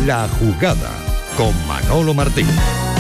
La Jugada, con Manolo Martín.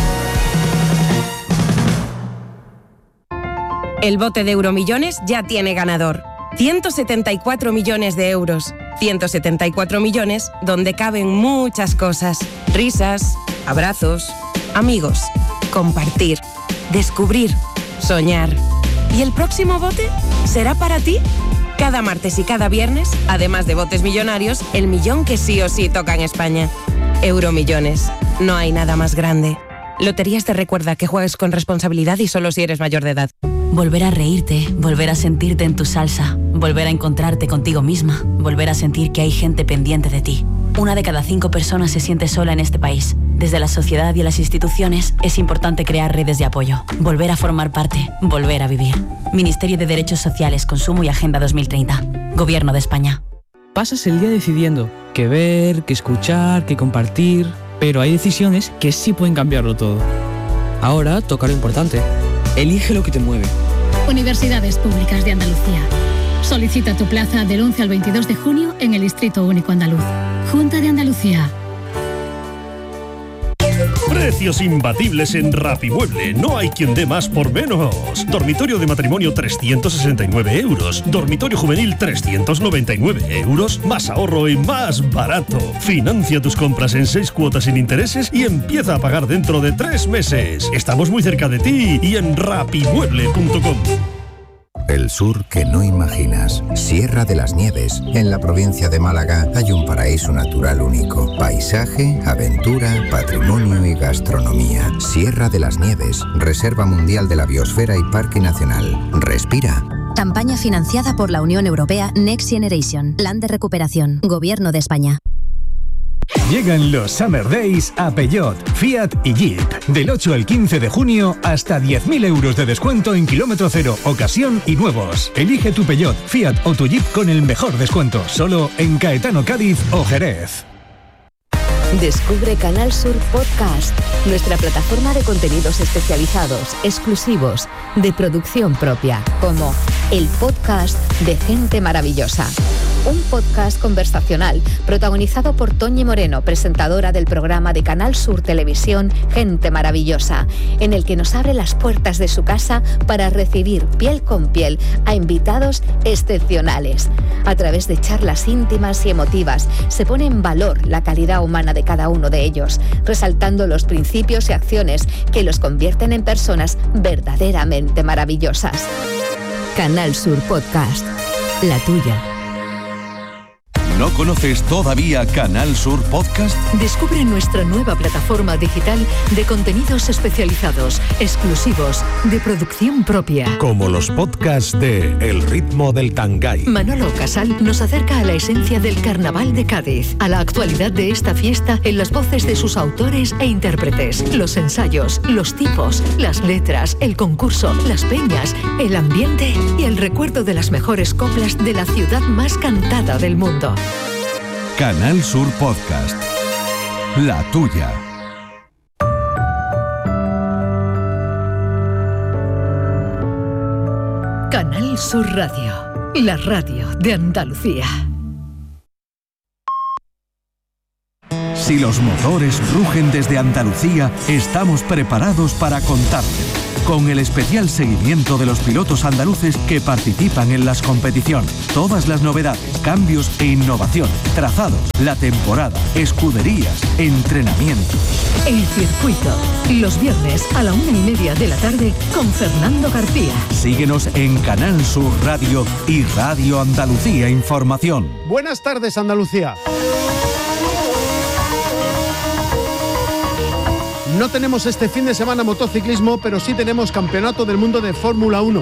El bote de Euromillones ya tiene ganador. 174 millones de euros. 174 millones donde caben muchas cosas. Risas, abrazos, amigos, compartir, descubrir, soñar. ¿Y el próximo bote será para ti? Cada martes y cada viernes, además de botes millonarios, el millón que sí o sí toca en España. Euromillones. No hay nada más grande. Loterías te recuerda que juegues con responsabilidad y solo si eres mayor de edad. Volver a reírte, volver a sentirte en tu salsa, volver a encontrarte contigo misma, volver a sentir que hay gente pendiente de ti. 1 de cada 5 personas se siente sola en este país. Desde la sociedad y las instituciones es importante crear redes de apoyo, volver a formar parte, volver a vivir. Ministerio de Derechos Sociales, Consumo y Agenda 2030. Gobierno de España. Pasas el día decidiendo qué ver, qué escuchar, qué compartir, pero hay decisiones que sí pueden cambiarlo todo. Ahora toca lo importante. Elige lo que te mueve. Universidades Públicas de Andalucía. Solicita tu plaza del 11 al 22 de junio en el Distrito Único Andaluz. Junta de Andalucía. Precios imbatibles en Rapimueble. No hay quien dé más por menos. Dormitorio de matrimonio 369 euros. Dormitorio juvenil 399 euros. Más ahorro y más barato. Financia tus compras en 6 cuotas sin intereses y empieza a pagar dentro de 3 meses. Estamos muy cerca de ti y en rapimueble.com. El sur que no imaginas. Sierra de las Nieves. En la provincia de Málaga hay un paraíso natural único. Paisaje, aventura, patrimonio y gastronomía. Sierra de las Nieves. Reserva Mundial de la Biosfera y Parque Nacional. Respira. Campaña financiada por la Unión Europea Next Generation. Plan de recuperación. Gobierno de España. Llegan los Summer Days a Peugeot, Fiat y Jeep. Del 8 al 15 de junio, hasta 10.000 euros de descuento en kilómetro cero, ocasión y nuevos. Elige tu Peugeot, Fiat o tu Jeep con el mejor descuento. Solo en Caetano, Cádiz o Jerez. Descubre Canal Sur Podcast, nuestra plataforma de contenidos especializados, exclusivos, de producción propia, como el podcast de Gente Maravillosa. Un podcast conversacional protagonizado por Toñi Moreno, presentadora del programa de Canal Sur Televisión Gente Maravillosa, en el que nos abre las puertas de su casa para recibir piel con piel a invitados excepcionales. A través de charlas íntimas y emotivas se pone en valor la calidad humana de cada uno de ellos, resaltando los principios y acciones que los convierten en personas verdaderamente maravillosas. Canal Sur Podcast, la tuya. ¿No conoces todavía Canal Sur Podcast? Descubre nuestra nueva plataforma digital de contenidos especializados, exclusivos, de producción propia. Como los podcasts de El ritmo del Tangay. Manolo Casal nos acerca a la esencia del Carnaval de Cádiz, a la actualidad de esta fiesta en las voces de sus autores e intérpretes, los ensayos, los tipos, las letras, el concurso, las peñas, el ambiente y el recuerdo de las mejores coplas de la ciudad más cantada del mundo. Canal Sur Podcast, la tuya. Canal Sur Radio, la radio de Andalucía. Si los motores rugen desde Andalucía, estamos preparados para contarte. Con el especial seguimiento de los pilotos andaluces que participan en las competiciones. Todas las novedades, cambios e innovaciones, trazados, la temporada, escuderías, entrenamientos. El circuito, los viernes a la 1:30 de la tarde con Fernando García. Síguenos en Canal Sur Radio y Radio Andalucía Información. Buenas tardes, Andalucía. No tenemos este fin de semana motociclismo, pero sí tenemos Campeonato del Mundo de Fórmula 1.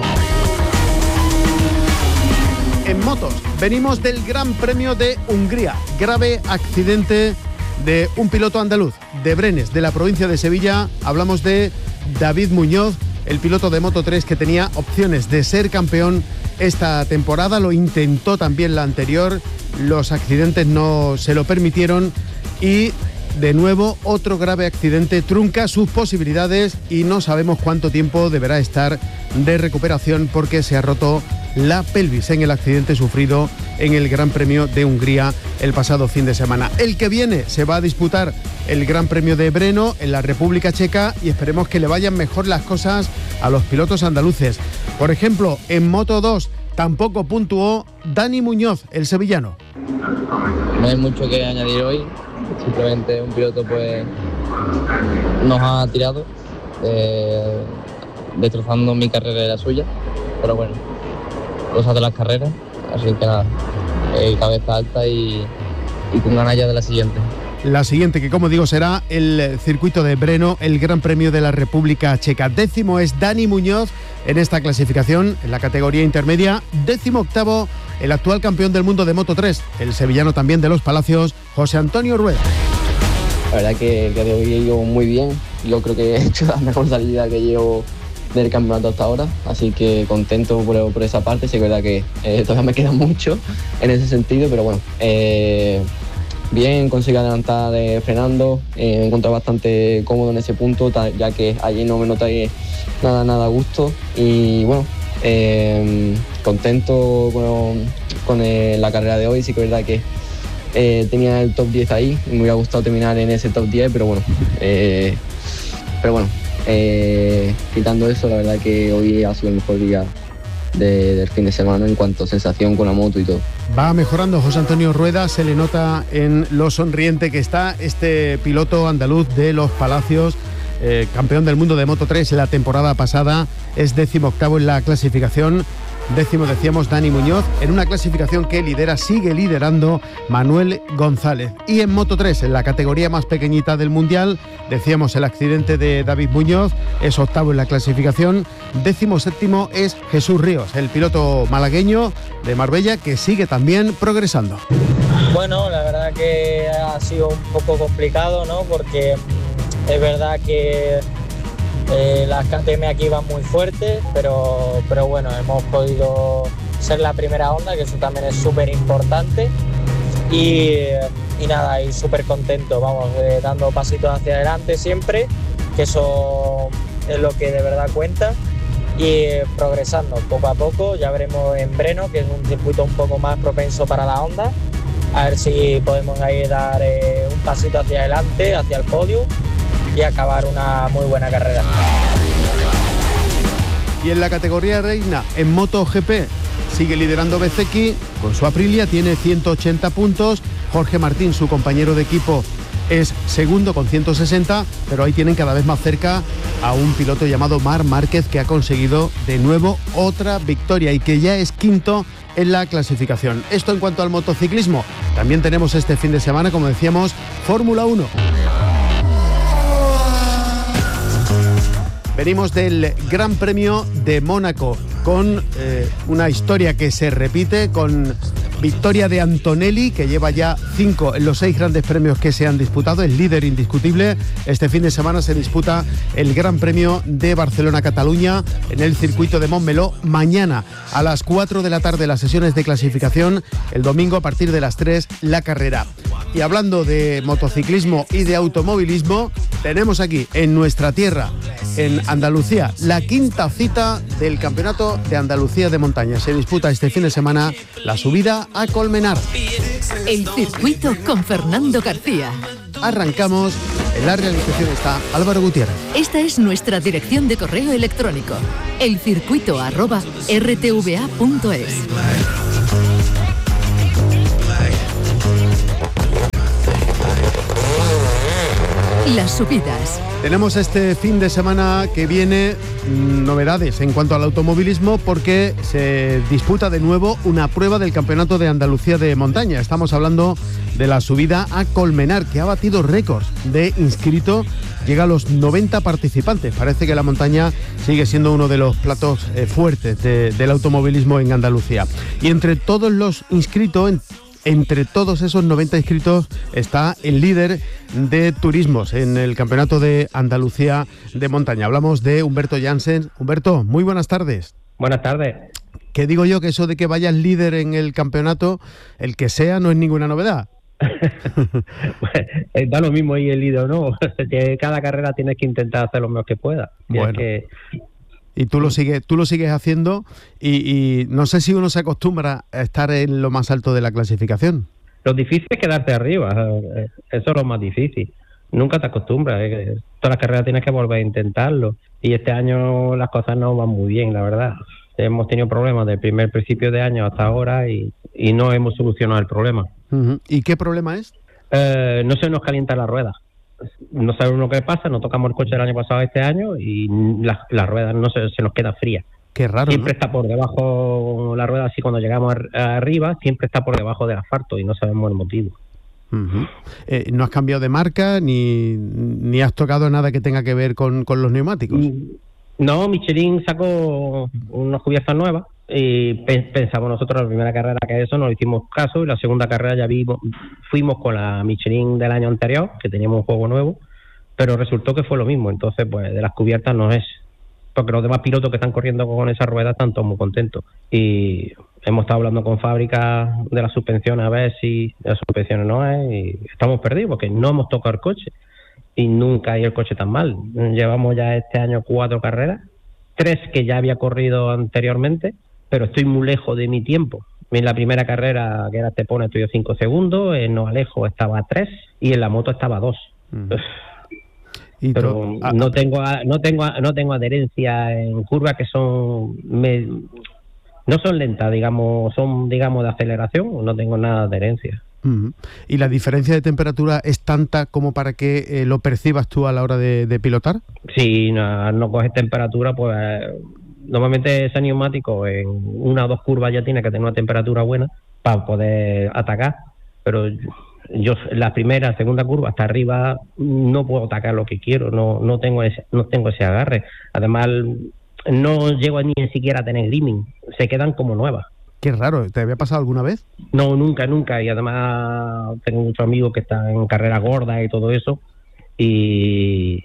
En motos, venimos del Gran Premio de Hungría. Grave accidente de un piloto andaluz, de Brenes, de la provincia de Sevilla. Hablamos de David Muñoz, el piloto de Moto3 que tenía opciones de ser campeón esta temporada. Lo intentó también la anterior. Los accidentes no se lo permitieron y... de nuevo, otro grave accidente trunca sus posibilidades y no sabemos cuánto tiempo deberá estar de recuperación porque se ha roto la pelvis en el accidente sufrido en el Gran Premio de Hungría el pasado fin de semana. El que viene se va a disputar el Gran Premio de Brno en la República Checa y esperemos que le vayan mejor las cosas a los pilotos andaluces. Por ejemplo, en Moto 2 tampoco puntuó Dani Muñoz, el sevillano. No hay mucho que añadir hoy, simplemente un piloto pues nos ha tirado, destrozando mi carrera y la suya, pero bueno, cosas de las carreras, así que nada, cabeza alta y con ganas ya de la siguiente. La siguiente, que como digo será el circuito de Brno, el Gran Premio de la República Checa. 10º es Dani Muñoz en esta clasificación, en la categoría intermedia. 18º, el actual campeón del mundo de Moto 3, el sevillano también de Los Palacios, José Antonio Rueda. La verdad que de hoy he ido muy bien, yo creo que he hecho la mejor salida que llevo del campeonato hasta ahora, así que contento por esa parte. Sí, es verdad que todavía me queda mucho en ese sentido, pero bueno, bien, conseguí adelantar frenando, me encontré bastante cómodo en ese punto, ya que allí no me noté nada a gusto y bueno, contento con la carrera de hoy. Sí que es verdad que tenía el top 10 ahí y me hubiera gustado terminar en ese top 10, pero bueno, quitando eso, la verdad que hoy ha sido el mejor día del fin de semana en cuanto a sensación con la moto y todo. Va mejorando José Antonio Rueda, se le nota en lo sonriente que está este piloto andaluz de Los Palacios, campeón del mundo de Moto 3 la temporada pasada, es 18º en la clasificación. 10º, decíamos, Dani Muñoz, en una clasificación que sigue liderando Manuel González. Y en Moto 3, en la categoría más pequeñita del Mundial, decíamos el accidente de David Muñoz, es 8º en la clasificación. 17º es Jesús Ríos, el piloto malagueño de Marbella, que sigue también progresando. Bueno, la verdad que ha sido un poco complicado, ¿no? Porque es verdad que las KTM aquí van muy fuertes, pero bueno, hemos podido ser la primera onda, que eso también es súper importante. Y nada, y súper contento, vamos, dando pasitos hacia adelante siempre, que eso es lo que de verdad cuenta. Y progresando poco a poco, ya veremos en Brno, que es un circuito un poco más propenso para la Honda, a ver si podemos ahí dar un pasito hacia adelante, hacia el podio, y acabar una muy buena carrera. Y en la categoría reina, en MotoGP, sigue liderando Bezzecchi con su Aprilia, tiene 180 puntos. Jorge Martín, su compañero de equipo, es segundo con 160, pero ahí tienen cada vez más cerca a un piloto llamado Marc Márquez, que ha conseguido de nuevo otra victoria y que ya es quinto en la clasificación. Esto en cuanto al motociclismo. También tenemos este fin de semana, como decíamos, Fórmula 1. Venimos del Gran Premio de Mónaco con una historia que se repite, con victoria de Antonelli, que lleva ya 5 en los 6 grandes premios que se han disputado, el líder indiscutible. Este fin de semana se disputa el Gran Premio de Barcelona-Cataluña en el circuito de Montmeló. Mañana a las 4 de la tarde las sesiones de clasificación, el domingo a partir de las 3 la carrera. Y hablando de motociclismo y de automovilismo, tenemos aquí en nuestra tierra, en Andalucía, la quinta cita del Campeonato de Andalucía de Montaña. Se disputa este fin de semana la subida a Colmenar. El circuito con Fernando García. Arrancamos. En la realización está Álvaro Gutiérrez. Esta es nuestra dirección de correo electrónico: elcircuito@rtva.es. Las subidas. Tenemos este fin de semana que viene novedades en cuanto al automovilismo, porque se disputa de nuevo una prueba del Campeonato de Andalucía de Montaña. Estamos hablando de la subida a Colmenar, que ha batido récords de inscritos. Llega a los 90 participantes. Parece que la montaña sigue siendo uno de los platos fuertes del automovilismo en Andalucía. Y entre todos los inscritos, entre todos esos 90 inscritos, está el líder de turismos en el Campeonato de Andalucía de Montaña. Hablamos de Humberto Jansen. Humberto, muy buenas tardes. Buenas tardes. ¿Qué digo yo? Que eso de que vayas líder en el campeonato, el que sea, no es ninguna novedad. Pues, da lo mismo ahí el líder, ¿no? Que cada carrera tienes que intentar hacer lo mejor que puedas. Bueno. Y tú lo sigues haciendo y no sé si uno se acostumbra a estar en lo más alto de la clasificación. Lo difícil es quedarte arriba, eso es lo más difícil. Nunca te acostumbras, todas las carreras tienes que volver a intentarlo. Y este año las cosas no van muy bien, la verdad. Hemos tenido problemas del primer principio de año hasta ahora y no hemos solucionado el problema. Uh-huh. ¿Y qué problema es? No se nos calienta la rueda. No sabemos lo que pasa, no tocamos el coche el año pasado este año y la rueda no se nos queda fría. Qué raro, siempre ¿no? Está por debajo la rueda, así cuando llegamos arriba, siempre está por debajo del asfalto y no sabemos el motivo. Uh-huh. ¿No has cambiado de marca ni has tocado nada que tenga que ver con los neumáticos? No, Michelin sacó unas cubiertas nuevas y pensamos nosotros la primera carrera que eso no le hicimos caso y la segunda carrera ya fuimos con la Michelin del año anterior, que teníamos un juego nuevo, pero resultó que fue lo mismo. Entonces pues de las cubiertas no es, porque los demás pilotos que están corriendo con esas ruedas están todos muy contentos y hemos estado hablando con fábricas de las suspensiones a ver si las suspensiones no es y estamos perdidos porque no hemos tocado el coche y nunca ha ido el coche tan mal. Llevamos ya este año 4 carreras, 3 que ya había corrido anteriormente, pero estoy muy lejos de mi tiempo. En la primera carrera, que era Estepona, estuve 5 segundos, en No Alejo estaba 3 y en la moto estaba 2. Pero no tengo adherencia en curvas que son no son lentas, digamos, son de aceleración, no tengo nada de adherencia. Uh-huh. ¿Y la diferencia de temperatura es tanta como para que lo percibas tú a la hora de pilotar? Si no coges temperatura, pues normalmente ese neumático en 1 o 2 curvas ya tiene que tener una temperatura buena para poder atacar, pero yo la primera, segunda curva hasta arriba no puedo atacar lo que quiero, no tengo ese agarre. Además no llego ni siquiera a tener grimming, se quedan como nuevas. Qué raro, ¿te había pasado alguna vez? No, nunca, y además tengo muchos amigos que están en carreras gordas y todo eso y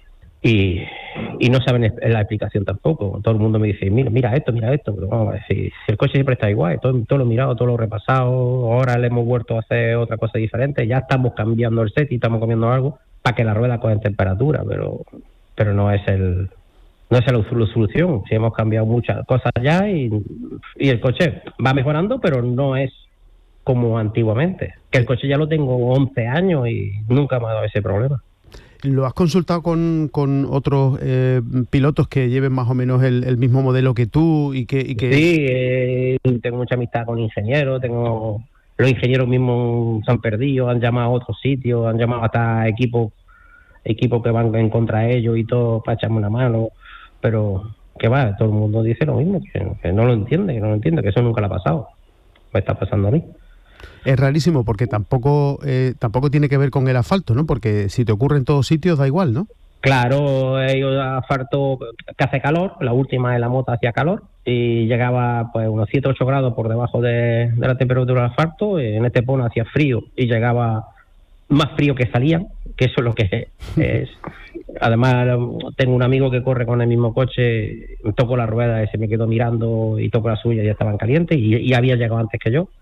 no saben la explicación tampoco. Todo el mundo me dice, mira esto, pero vamos a ver, si el coche siempre está igual, todo lo mirado, todo lo repasado, ahora le hemos vuelto a hacer otra cosa diferente, ya estamos cambiando el set y estamos comiendo algo para que la rueda coja temperatura, pero no es la solución. Si hemos cambiado muchas cosas ya y el coche va mejorando, pero no es como antiguamente, que el coche ya lo tengo 11 años y nunca me ha dado ese problema. ¿Lo has consultado con otros pilotos que lleven más o menos el mismo modelo que tú? Sí, tengo mucha amistad con ingenieros, los ingenieros mismos se han perdido, han llamado a otros sitios, han llamado hasta equipos que van en contra de ellos y todo para echarme una mano, pero que va, todo el mundo dice lo mismo, que no lo entiende, que eso nunca le ha pasado, me está pasando a mí. Es rarísimo porque tampoco tiene que ver con el asfalto, ¿no? Porque si te ocurre en todos sitios da igual, ¿no? Claro, hay asfalto que hace calor, la última de la moto hacía calor y llegaba pues unos 7-8 grados por debajo de la temperatura del asfalto, en Estepona hacía frío y llegaba más frío que salían, que eso es lo que es. Además tengo un amigo que corre con el mismo coche, toco la rueda y se me quedó mirando y toco la suya y ya estaban calientes y había llegado antes que yo.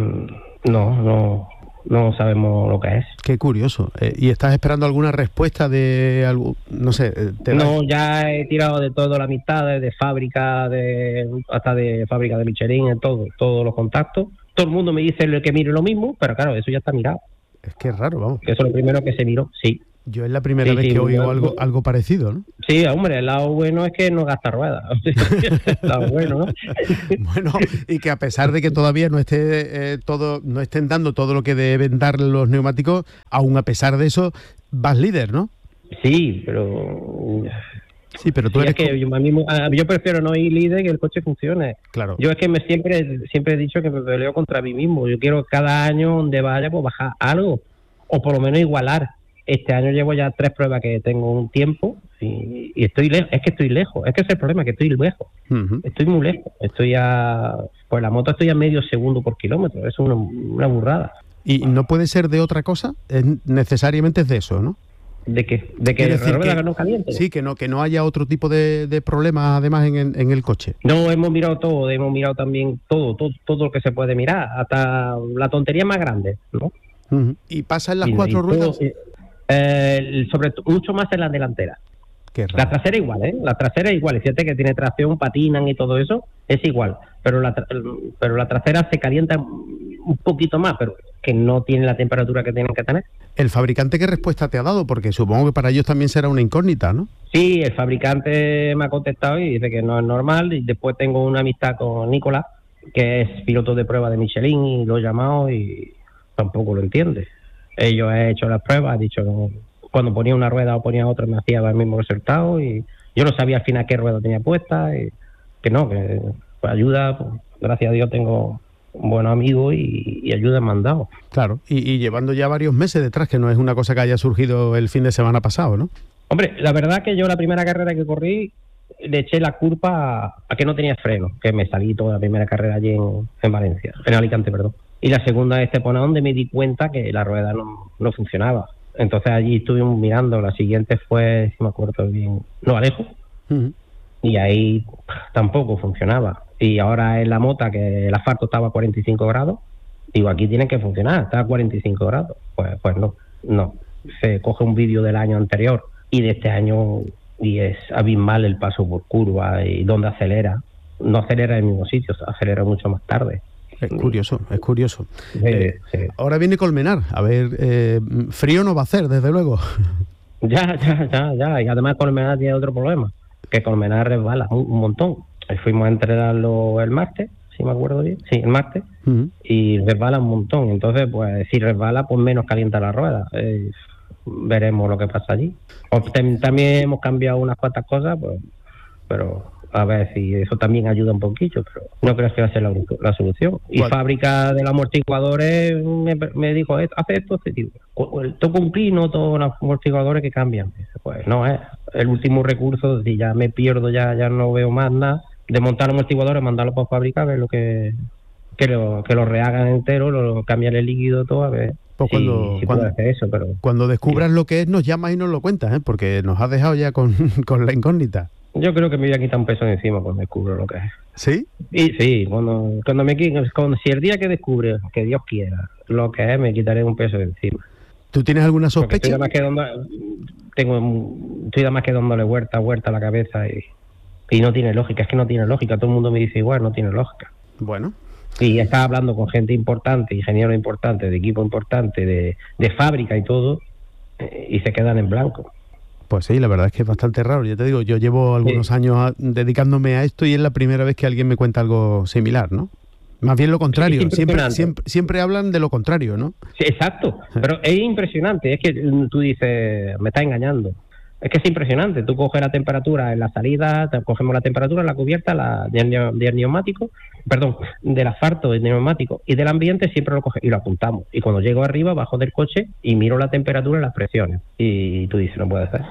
No sabemos lo que es. Qué curioso. ¿Y estás esperando alguna respuesta de algo? No sé. No, ya he tirado de toda la amistad, de fábrica, hasta de fábrica de Michelin, en todos los contactos. Todo el mundo me dice que mire lo mismo, pero claro, eso ya está mirado. Es que es raro, vamos. Que eso es lo primero que se miró, sí. Yo es la primera vez que oigo algo parecido, ¿no? Sí, hombre, el lado bueno es que no gasta ruedas. El lado bueno, ¿no? Bueno, y que a pesar de que todavía no estén dando todo lo que deben dar los neumáticos, aún a pesar de eso, vas líder, ¿no? Sí, pero tú eres... Es que yo prefiero no ir líder que el coche funcione. Claro. Yo es que siempre he dicho que me peleo contra mí mismo. Yo quiero cada año donde vaya pues bajar algo, o por lo menos igualar. Este año llevo ya 3 pruebas que tengo un tiempo y estoy lejos. Es que estoy lejos. Es que es el problema, que estoy lejos. Uh-huh. Estoy muy lejos. Pues la moto estoy a medio segundo por kilómetro. Es una burrada. ¿Y no puede ser de otra cosa? Necesariamente es de eso, ¿no? ¿De qué? ¿De que la rueda no caliente? Sí, que no haya otro tipo de problemas además en el coche. No, hemos mirado todo. Hemos mirado también todo lo que se puede mirar. Hasta la tontería más grande, ¿no? Uh-huh. ¿Y pasa en las 4 ruedas? Mucho más en las delanteras. La trasera igual, La trasera igual. Fíjate que tiene tracción, patinan y todo eso, es igual. Pero la trasera se calienta un poquito más, pero que no tiene la temperatura que tienen que tener. ¿El fabricante qué respuesta te ha dado? Porque supongo que para ellos también será una incógnita, ¿no? Sí, el fabricante me ha contestado y dice que no es normal. Y después tengo una amistad con Nicolás, que es piloto de prueba de Michelin, y lo he llamado y tampoco lo entiende. Ellos han hecho las pruebas, han dicho que cuando ponía una rueda o ponía otra me hacía el mismo resultado, y yo no sabía al final qué rueda tenía puesta, y que pues ayuda, pues, gracias a Dios tengo buenos amigos y ayuda me han dado. Claro, y llevando ya varios meses detrás, que no es una cosa que haya surgido el fin de semana pasado, ¿no? Hombre, la verdad que yo la primera carrera que corrí le eché la culpa a que no tenía freno, que me salí toda la primera carrera allí en Valencia, en Alicante, perdón. Y la segunda de Estepona, donde me di cuenta que la rueda no funcionaba. Entonces allí estuvimos mirando. La siguiente fue, si me acuerdo bien, Alejo. Y ahí tampoco funcionaba. Y ahora en la Mota, que el asfalto estaba a 45 grados, digo, aquí tiene que funcionar, está a 45 grados. Pues no. Se coge un vídeo del año anterior y de este año, y es abismal el paso por curva y donde acelera. No acelera en el mismo sitio, acelera mucho más tarde. Es curioso. Sí. Ahora viene Colmenar. A ver, frío no va a hacer, desde luego. Ya. Y además Colmenar tiene otro problema, que Colmenar resbala un montón. Fuimos a entrenarlo el martes, si me acuerdo bien. Sí, el martes. Y resbala un montón. Entonces, pues si resbala, pues menos calienta la rueda. Veremos lo que pasa allí. También hemos cambiado unas cuantas cosas, pues, pero a ver si eso también ayuda un poquillo, pero no creo que va a ser la solución. Y fábrica de los amortiguadores me dijo, hace esto, toco un clino, todos los amortiguadores que cambian. Pues no es el último recurso. Si ya me pierdo, ya no veo más nada, de montar los amortiguadores, mandarlos por fábrica, ver lo que lo rehagan entero, lo cambian el líquido, todo, a ver. Pues si puede hacer eso, pero cuando descubras lo que es, nos llamas y nos lo cuentas, porque nos has dejado ya con la incógnita. Yo creo que me voy a quitar un peso de encima cuando descubro lo que es. ¿Sí? Y sí, si el día que descubre, que Dios quiera, lo que es, me quitaré un peso de encima. ¿Tú tienes alguna sospecha? Estoy nada más que dándole vuelta a la cabeza y no tiene lógica. Es que no tiene lógica. Todo el mundo me dice igual, no tiene lógica. Bueno. Y estaba hablando con gente importante, ingenieros importantes, de equipo importante, de fábrica y todo, y se quedan en blanco. Pues sí, la verdad es que es bastante raro. Ya te digo, yo llevo algunos años dedicándome a esto y es la primera vez que alguien me cuenta algo similar, ¿no? Más bien lo contrario. Siempre hablan de lo contrario, ¿no? Sí, exacto. Pero es impresionante. Es que tú dices, me está engañando. Es que es impresionante. Tú coges la temperatura en la salida, cogemos la temperatura en la cubierta del neumático, del asfalto, del neumático y del ambiente, siempre lo coges y lo apuntamos. Y cuando llego arriba, bajo del coche y miro la temperatura y las presiones. Y tú dices, no puede ser.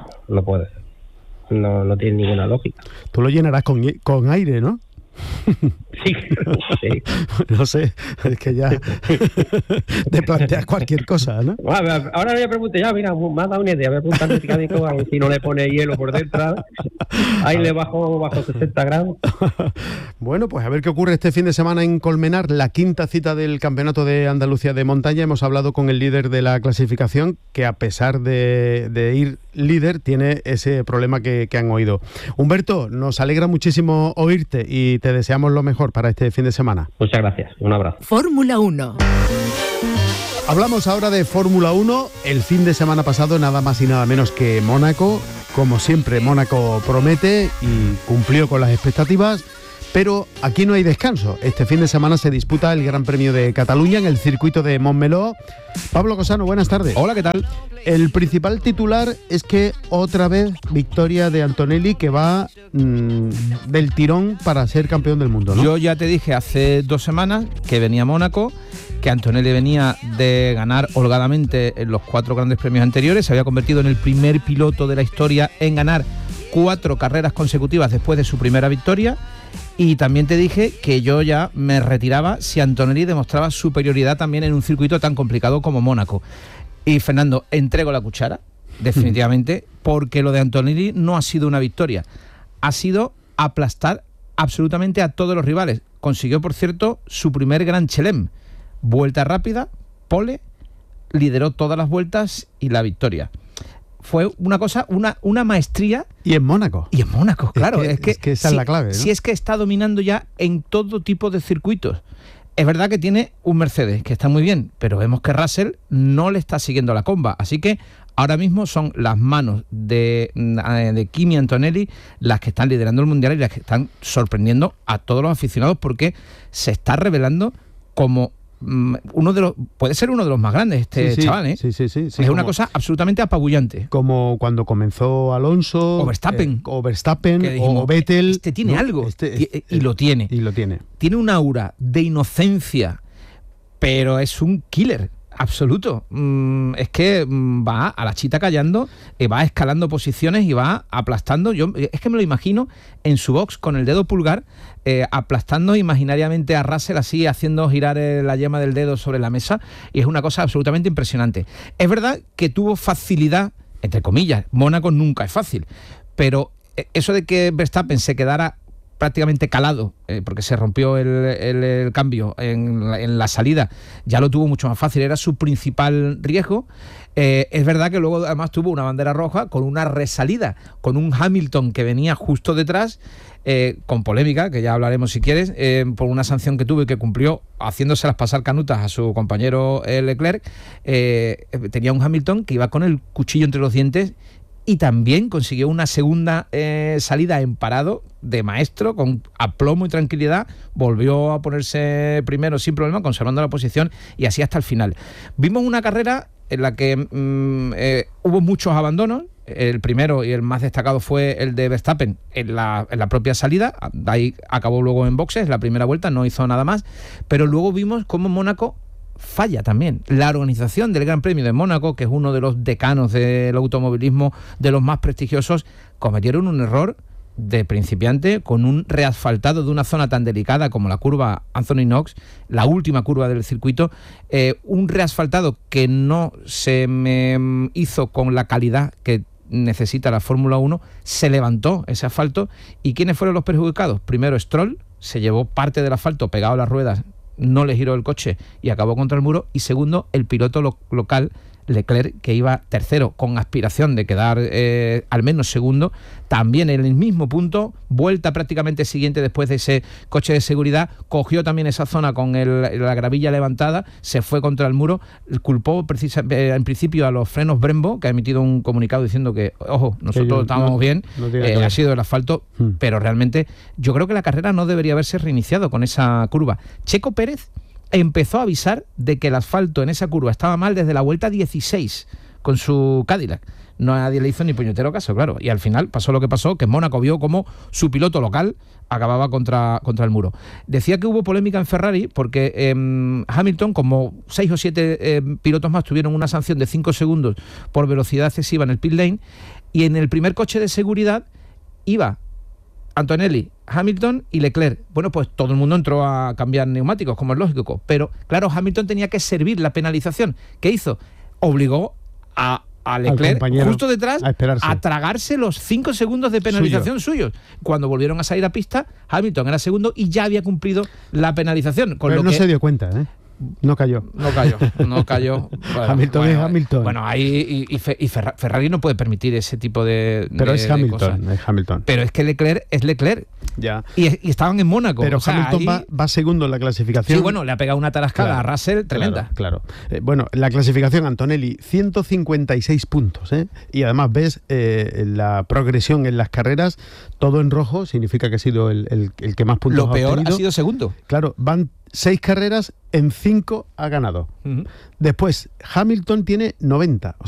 No tiene ninguna lógica. Tú lo llenarás con aire, ¿no? Sí. No sé, es que ya te planteas cualquier cosa, ¿no? Ahora le pregunto, mira, me ha dado una idea, voy a preguntar a ver si no le pone hielo por dentro, ahí le bajo 60 grados. Bueno, pues a ver qué ocurre este fin de semana en Colmenar, la quinta cita del Campeonato de Andalucía de Montaña. Hemos hablado con el líder de la clasificación, que a pesar de ir líder, tiene ese problema que han oído. Humberto, nos alegra muchísimo oírte y te deseamos lo mejor para este fin de semana. Muchas gracias, un abrazo. Fórmula 1. Hablamos ahora de Fórmula 1. El fin de semana pasado nada más y nada menos que Mónaco. Como siempre, Mónaco promete y cumplió con las expectativas, pero aquí no hay descanso. Este fin de semana se disputa el Gran Premio de Cataluña en el circuito de Montmeló. Pablo Cosano, buenas tardes. Hola, ¿qué tal? El principal titular es que otra vez victoria de Antonelli, que va del tirón para ser campeón del mundo, ¿no? Yo ya te dije hace 2 semanas que venía a Mónaco, que Antonelli venía de ganar holgadamente en los 4 grandes premios anteriores, se había convertido en el primer piloto de la historia en ganar 4 carreras consecutivas después de su primera victoria. Y también te dije que yo ya me retiraba si Antonelli demostraba superioridad también en un circuito tan complicado como Mónaco. Y Fernando, entrego la cuchara, definitivamente, porque lo de Antonelli no ha sido una victoria, ha sido aplastar absolutamente a todos los rivales. Consiguió, por cierto, su primer Gran Chelem, vuelta rápida, pole, lideró todas las vueltas y la victoria. fue una cosa, una maestría. Y en Mónaco. Y en Mónaco, claro. Es que esa es la clave, ¿no? Si es que está dominando ya en todo tipo de circuitos. Es verdad que tiene un Mercedes, que está muy bien, pero vemos que Russell no le está siguiendo la comba. Así que ahora mismo son las manos de Kimi Antonelli las que están liderando el Mundial y las que están sorprendiendo a todos los aficionados, porque se está revelando como puede ser uno de los más grandes chaval, ¿eh? Sí. Es una cosa absolutamente apabullante. Como cuando comenzó Alonso, o Verstappen, o Vettel. Este tiene algo, y lo tiene. Tiene un aura de inocencia, pero es un killer absoluto. Es que va a la chita callando, va escalando posiciones y va aplastando. Yo es que me lo imagino en su box con el dedo pulgar, aplastando imaginariamente a Russell, así haciendo girar la yema del dedo sobre la mesa, y es una cosa absolutamente impresionante. Es verdad que tuvo facilidad, entre comillas. Mónaco nunca es fácil, pero eso de que Verstappen se quedara prácticamente calado, porque se rompió el cambio en la salida, ya lo tuvo mucho más fácil, era su principal riesgo. Es verdad que luego además tuvo una bandera roja con una resalida, con un Hamilton que venía justo detrás, con polémica, que ya hablaremos si quieres, por una sanción que tuvo y que cumplió haciéndoselas pasar canutas a su compañero Leclerc. Tenía un Hamilton que iba con el cuchillo entre los dientes, y también consiguió una segunda salida en parado de maestro, con aplomo y tranquilidad. Volvió a ponerse primero sin problema, conservando la posición, y así hasta el final. Vimos una carrera en la que hubo muchos abandonos. El primero y el más destacado fue el de Verstappen en la propia salida. De ahí acabó luego en boxes, la primera vuelta, no hizo nada más. Pero luego vimos cómo Mónaco falla también. La organización del Gran Premio de Mónaco, que es uno de los decanos del automovilismo, de los más prestigiosos, cometieron un error de principiante con un reasfaltado de una zona tan delicada como la curva Anthony Knox, la última curva del circuito, un reasfaltado que no se me hizo con la calidad que necesita la Fórmula 1. Se levantó ese asfalto, y ¿quiénes fueron los perjudicados? Primero Stroll, se llevó parte del asfalto pegado a las ruedas, no le giró el coche y acabó contra el muro. Y segundo, el piloto local Leclerc, que iba tercero con aspiración de quedar al menos segundo, también en el mismo punto, vuelta prácticamente siguiente después de ese coche de seguridad, cogió también esa zona con la gravilla levantada, se fue contra el muro, culpó en principio a los frenos Brembo, que ha emitido un comunicado diciendo que, ojo, nosotros estábamos bien, ha sido el asfalto, pero realmente yo creo que la carrera no debería haberse reiniciado con esa curva. Checo Pérez empezó a avisar de que el asfalto en esa curva estaba mal desde la vuelta 16 con su Cadillac. Nadie le hizo ni puñetero caso, claro. Y al final pasó lo que pasó, que Mónaco vio como su piloto local acababa contra el muro. Decía que hubo polémica en Ferrari porque Hamilton, como 6 o 7 pilotos más, tuvieron una sanción de 5 segundos por velocidad excesiva en el pit lane, y en el primer coche de seguridad iba Antonelli, Hamilton y Leclerc. Bueno, pues todo el mundo entró a cambiar neumáticos, como es lógico, pero claro, Hamilton tenía que servir la penalización. ¿Qué hizo? Obligó a Leclerc justo detrás a tragarse los 5 segundos de penalización suyos. Cuando volvieron a salir a pista, Hamilton era segundo y ya había cumplido la penalización. Pero no se dio cuenta, ¿eh? No cayó. Bueno, Hamilton es Hamilton. Bueno, ahí y Ferrari no puede permitir ese tipo de Pero de es Hamilton, cosas. es Hamilton. Pero es que Leclerc es Leclerc. Ya. Y estaban en Mónaco. Pero Hamilton va segundo en la clasificación. Sí, bueno, le ha pegado una tarascada a Russell tremenda. Claro. Bueno, la clasificación, Antonelli, 156 puntos, ¿eh? Y además ves la progresión en las carreras, todo en rojo, significa que ha sido el que más puntos ha obtenido. Lo peor ha sido segundo. Claro, van 6 carreras, en 5 ha ganado. Después, Hamilton tiene 90.